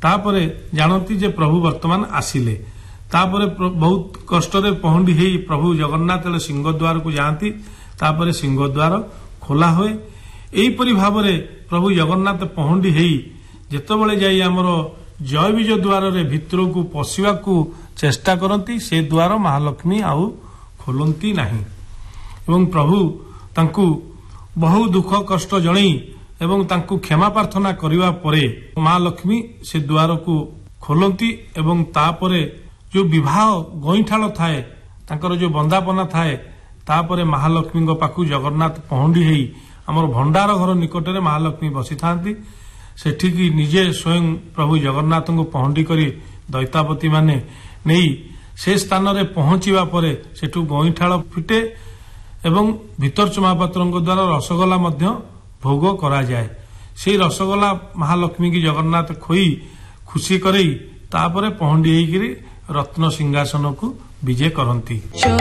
तापरे जानती जे प्रभु वर्तमान आसिले तापरे बहुत कष्ट पहंडी हे प्रभु जगन्नाथ सिंहद्वार को जाती तापरे सिंहद्वार खोला हुए एहीपरि भाव प्रभु जगन्नाथ पहंडी हे जेतबेले जाई हमर जय विजय द्वार रे भितर को पशिवा को चेष्टा करती से द्वार महालक्ष्मी आउ खोलती नहीं एवं प्रभु तांकु बहु दुख कष्ट जणई एवं तांकु क्षमा प्रार्थना करिवा परे महालक्ष्मी से द्वार को खोलती एवं तापरे जो विवाह गईठाल थाए तांकर जो बंदापना थाए तापरे महालक्ष्मी पाखु जगन्नाथ पहंडी हेई हमर भंडार घर निकट में महालक्ष्मी बसी थांती सेठिकी निजे स्वयं प्रभु जगन्नाथ को पहंडी करी दैतापति माने नहीं से स्थान रे पहुंचीवा परे सेठु गईठाल फिटे एवं भितरच महापात्र द्वारा रसगोला मध्य भोग करा जाए से रसगोला महालक्ष्मी की जगन्नाथ खोई खुशी करई तापरे पहंडी हेकरी रत्न सिंहासन को विजय करती।